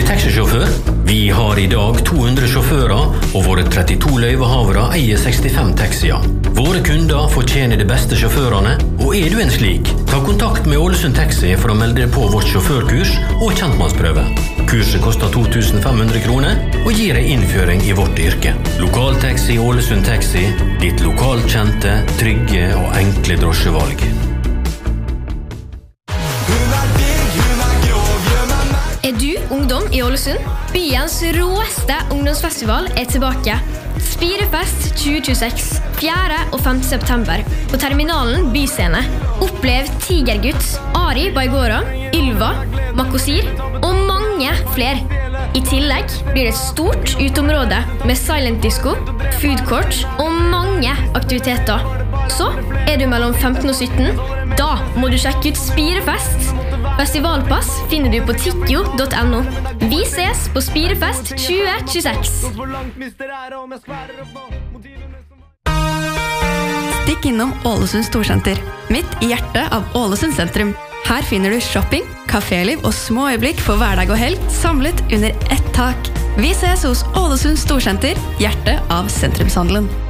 taxisjåfør? Vi har I dag 200 sjåfører, og våre 32 løyvehavere eier 65 taxier. Våre kunder fortjener de beste sjåførene, og du en slik? Ta kontakt med Ålesund Taxi for å melde deg på vårt sjåførkurs og kjentmannsprøve. Kurset koster 2.500 kroner og gir deg innføring I vårt yrke. Lokaltaxi Ålesund Taxi, ditt lokalkjente, trygge og enkle drosjevalg. Du ungdom I Ålesund? Byens råeste ungdomsfestival tilbake. Spirefest 2026, 4. og 5. september, på Terminalen Byscene. Opplev Tigergutt, Ari Baigora, Ylva, Makosir og mange flere. I tillegg blir det et stort utområde med silent disco, food court og mange aktiviteter. Så du mellom 15 og 17, da må du sjekke ut Spirefest. Festivalpass finner du på tikkio.no. Vi ses på Spirefest 2026. Stikk innom Ålesund Storsenter, midt I hjertet av Ålesund sentrum. Her finner du shopping, kaféliv og små øyeblikk for hverdag og helg, samlet under ett tak. Vi ses hos Ålesund Storsenter, hjertet av sentrumshandelen.